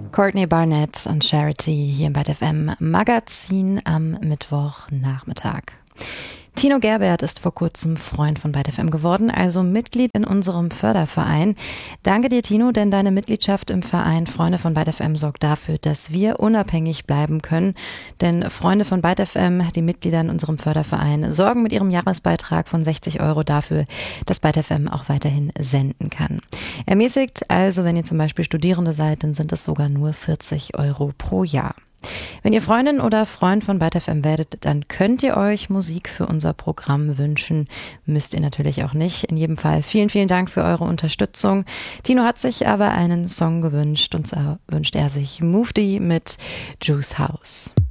Courtney Barnett und Charity hier im Byte FM Magazin am Mittwochnachmittag. Tino Gerbert ist vor kurzem Freund von Byte FM geworden, also Mitglied in unserem Förderverein. Danke dir, Tino, denn deine Mitgliedschaft im Verein Freunde von Byte FM sorgt dafür, dass wir unabhängig bleiben können. Denn Freunde von Byte FM, die Mitglieder in unserem Förderverein, sorgen mit ihrem Jahresbeitrag von 60 € dafür, dass Byte FM auch weiterhin senden kann. Ermäßigt, also wenn ihr zum Beispiel Studierende seid, dann sind es sogar nur 40 € pro Jahr. Wenn ihr Freundin oder Freund von Byte FM werdet, dann könnt ihr euch Musik für unser Programm wünschen. Müsst ihr natürlich auch nicht. In jedem Fall vielen, vielen Dank für eure Unterstützung. Tino hat sich aber einen Song gewünscht, und zwar wünscht er sich Mufti mit Juice House.